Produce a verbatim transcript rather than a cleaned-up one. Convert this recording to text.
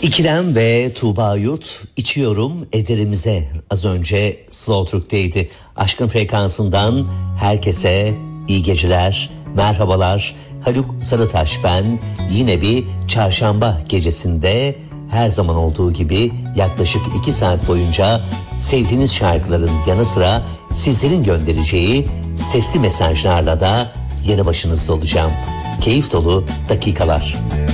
İkilem ve Tuğba Yurt içiyorum ederimize. Az önce Slow Türk'teydi. Aşkın frekansından herkese iyi geceler, merhabalar. Haluk Sarıtaş ben. Yine bir çarşamba gecesinde her zaman olduğu gibi yaklaşık iki saat boyunca sevdiğiniz şarkıların yanı sıra sizlerin göndereceği sesli mesajlarla da yanı başınızda olacağım. Keyif dolu dakikalar.